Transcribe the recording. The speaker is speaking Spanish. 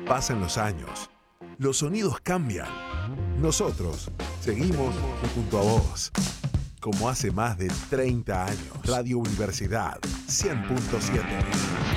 Pasan los años, los sonidos cambian. Nosotros seguimos junto a vos. Como hace más de 30 años. Radio Universidad 100.7.